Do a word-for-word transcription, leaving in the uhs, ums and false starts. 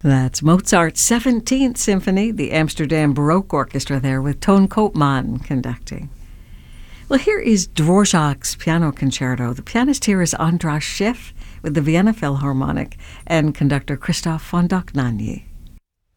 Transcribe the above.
That's Mozart's seventeenth Symphony, the Amsterdam Baroque Orchestra there with Toon Koopman conducting. Well, here is Dvorak's Piano Concerto. The pianist here is Andras Schiff with the Vienna Philharmonic and conductor Christoph von Dohnanyi.